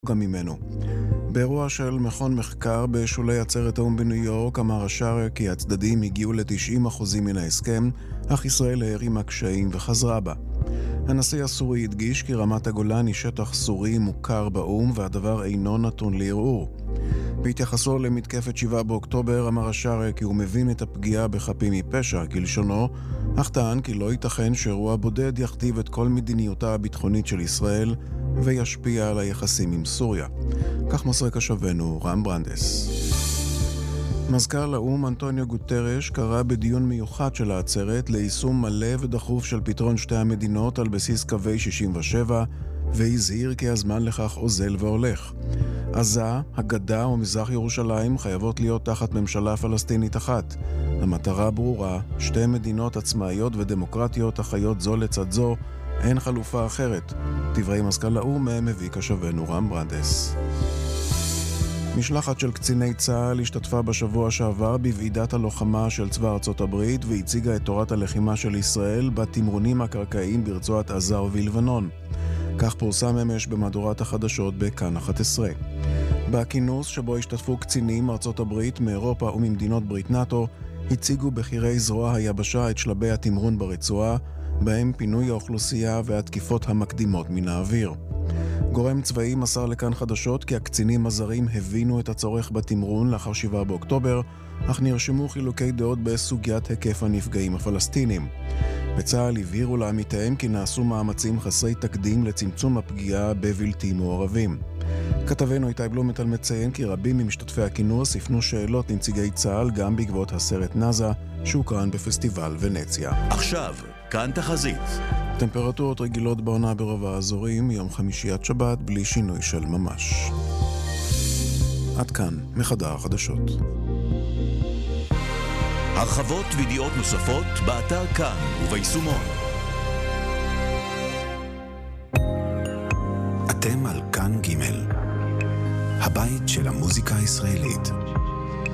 גם ממנו. באירוע של מכון מחקר בשולי עצרת האו"ם בניו יורק אמר השאר כי הצדדים הגיעו ל-90% מן ההסכם, אך ישראל הערימה קשיים וחזרה בה. הנשיא הסורי הדגיש כי רמת הגולן היא שטח סורי מוכר באו"ם והדבר אינו נתון לערעור. בהתייחסו למתקפת 7 באוקטובר אמר השאר כי הוא מבין את הפגיעה בחפים מפשע כלשונו, אך טען כי לא ייתכן שאירוע בודד יכתיב את כל מדיניותה הביטחונית של ישראל וישפיע על היחסים עם סוריה. כך מסר כתבנו רם ברנדס. מזכ"ל האו"ם אנטוניו גוטרש קרא בדיון מיוחד של העצרת ליישום מלא ודחוף של פתרון שתי המדינות על בסיס קווי 67 והזהיר כי הזמן לכך אוזל והולך. עזה, הגדה ומזרח ירושלים חייבות להיות תחת ממשלה פלסטינית אחת. המטרה ברורה, שתי מדינות עצמאיות ודמוקרטיות החיות זו לצד זו, אין חלופה אחרת. דברי מזכ"ל האו"ם מביא כתבנו רם ברנדס. משלחת של קציני צה"ל השתתפה בשבוע שעבר בוועידת הלוחמה של צבא ארצות הברית והציגה את תורת הלחימה של ישראל בתמרונים הקרקעיים ברצועת עזה ובלבנון. כך פורסם אמש במהדורת החדשות בכאן 11. בכינוס שבו השתתפו קצינים מארצות הברית, מאירופה וממדינות ברית נאט"ו, הציגו בחירי זרוע היבשה את שלבי התמרון ברצועה, בהם פינוי האוכלוסייה והתקיפות המקדימות מן האוויר. גורם צבאי מסר לכאן חדשות כי הקצינים הזרים הבינו את הצורך בתמרון לאחר 7 באוקטובר, אך נרשמו חילוקי דעות בסוגיית היקף הנפגעים הפלסטינים. בצה"ל הבהירו לעמיתיהם כי נעשו מאמצים חסרי תקדים לצמצום הפגיעה בבלתי מעורבים. כתבנו איתי בלומנטל מציין כי רבים ממשתתפי הכינוס הפנו שאלות לנציגי צה"ל גם בעקבות הסרט נאזה שהוקרן בפסטיבל ונציה. עכשיו, כאן תחזית. טמפרטורות רגילות בעונה ברוב האזורים, יום חמישי עד שבת בלי שינוי של ממש. עד כאן מחדר החדשות. הרחבות וידיעות נוספות באתר כאן וביישומון. אתם על כאן ג', הבית של המוזיקה הישראלית.